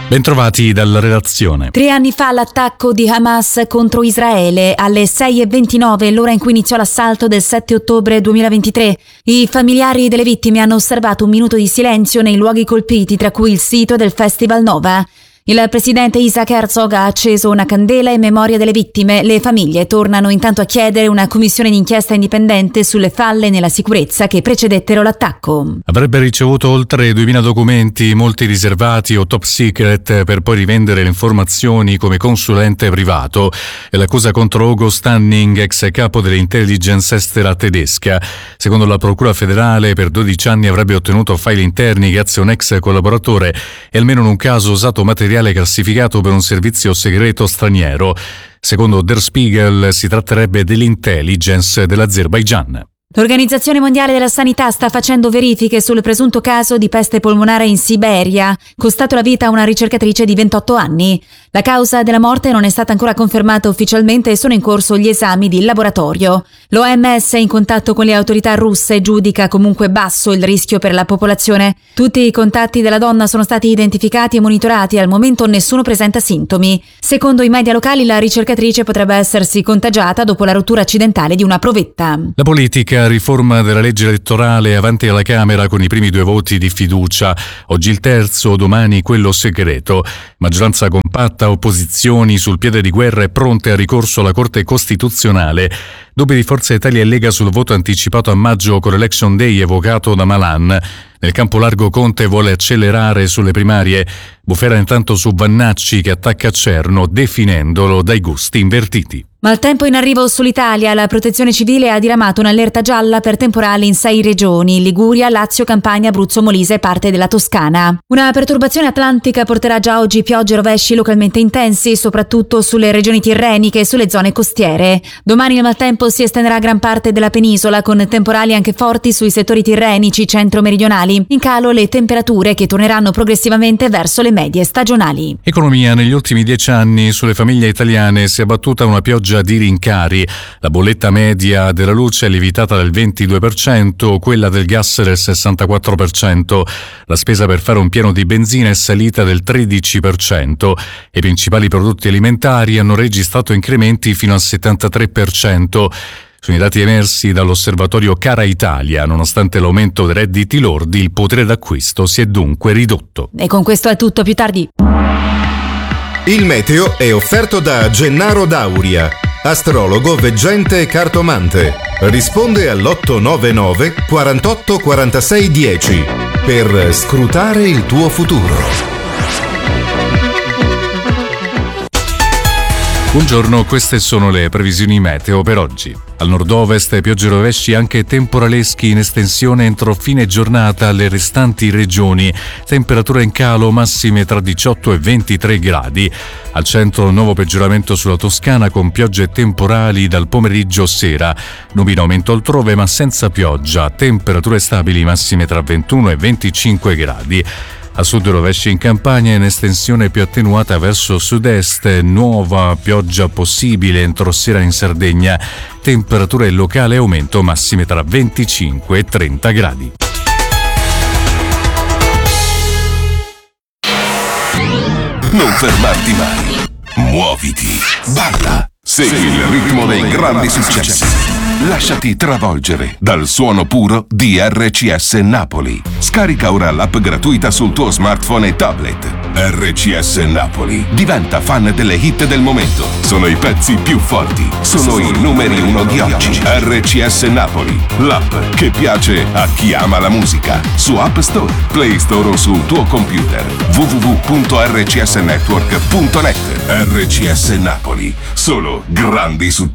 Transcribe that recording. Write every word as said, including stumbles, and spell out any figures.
Bentrovati dalla redazione. Tre anni fa l'attacco di Hamas contro Israele, alle sei e ventinove, l'ora in cui iniziò l'assalto del sette ottobre duemilaventitré. I familiari delle vittime hanno osservato un minuto di silenzio nei luoghi colpiti, tra cui il sito del Festival Nova. Il presidente Isaac Herzog ha acceso una candela in memoria delle vittime. Le famiglie tornano intanto a chiedere una commissione d'inchiesta indipendente sulle falle nella sicurezza che precedettero l'attacco. Avrebbe ricevuto oltre duemila documenti, molti riservati o top secret, per poi rivendere le informazioni come consulente privato. È l'accusa contro Hugo Stanning, ex capo dell'intelligence estera tedesca. Secondo la Procura federale, per dodici anni avrebbe ottenuto file interni grazie a un ex collaboratore e almeno in un caso usato materiale classificato per un servizio segreto straniero. Secondo Der Spiegel si tratterebbe dell'intelligence dell'Azerbaigian. L'Organizzazione Mondiale della Sanità sta facendo verifiche sul presunto caso di peste polmonare in Siberia, costato la vita a una ricercatrice di ventotto anni. La causa della morte non è stata ancora confermata ufficialmente e sono in corso gli esami di laboratorio. L'O M S è in contatto con le autorità russe e giudica comunque basso il rischio per la popolazione. Tutti i contatti della donna sono stati identificati e monitorati, al momento nessuno presenta sintomi. Secondo i media locali la ricercatrice potrebbe essersi contagiata dopo la rottura accidentale di una provetta. La politica, riforma della legge elettorale avanti alla Camera con i primi due voti di fiducia, oggi il terzo, domani quello segreto. Maggioranza compatta, opposizioni sul piede di guerra e pronte a ricorso alla Corte Costituzionale. Dubbi di Forza Italia e Lega sul voto anticipato a maggio con l'Election Day evocato da Malan. Nel campo largo Conte vuole accelerare sulle primarie. Bufera intanto su Vannacci che attacca Cerno definendolo dai gusti invertiti. Maltempo in arrivo sull'Italia. La Protezione Civile ha diramato un'allerta gialla per temporali in sei regioni: Liguria, Lazio, Campania, Abruzzo, Molise e parte della Toscana. Una perturbazione atlantica porterà già oggi piogge e rovesci localmente intensi, soprattutto sulle regioni tirreniche e sulle zone costiere. Domani il maltempo si estenderà a gran parte della penisola, con temporali anche forti sui settori tirrenici centro-meridionali. In calo le temperature, che torneranno progressivamente verso le medie stagionali. Economia. Negli ultimi dieci anni sulle famiglie italiane si è abbattuta una pioggia di rincari. La bolletta media della luce è lievitata del ventidue per cento, quella del gas del sessantaquattro per cento. La spesa per fare un pieno di benzina è salita del tredici per cento. I principali prodotti alimentari hanno registrato incrementi fino al settantatré per cento. Sono i dati emersi dall'osservatorio Cara Italia. Nonostante l'aumento dei redditi lordi, il potere d'acquisto si è dunque ridotto. E con questo è tutto, più tardi. Il meteo è offerto da Gennaro Dauria, astrologo, veggente e cartomante. Risponde all'otto nove nove quarantotto quarantasei dieci per scrutare il tuo futuro. Buongiorno, queste sono le previsioni meteo per oggi. Al nord-ovest piogge e rovesci anche temporaleschi in estensione entro fine giornata alle restanti regioni. Temperature in calo, massime tra diciotto e ventitré gradi. Al centro nuovo peggioramento sulla Toscana con piogge temporali dal pomeriggio sera. Nubi in aumento altrove ma senza pioggia. Temperature stabili, massime tra ventuno e venticinque gradi. A sud rovesci in Campania, in estensione più attenuata verso sud-est, nuova pioggia possibile entro sera in Sardegna. Temperature locale aumento, massime tra venticinque e trenta gradi. Non fermarti mai. Muoviti. Balla. Segui il ritmo dei grandi successi. Lasciati travolgere dal suono puro di R C S Napoli. Scarica ora l'app gratuita sul tuo smartphone e tablet. R C S Napoli. Diventa fan delle hit del momento. Sono i pezzi più forti. Sono i numeri uno di oggi. R C S Napoli. L'app che piace a chi ama la musica. Su App Store, Play Store o sul tuo computer. w w w punto r c s network punto net. R C S Napoli. Solo grandi successi.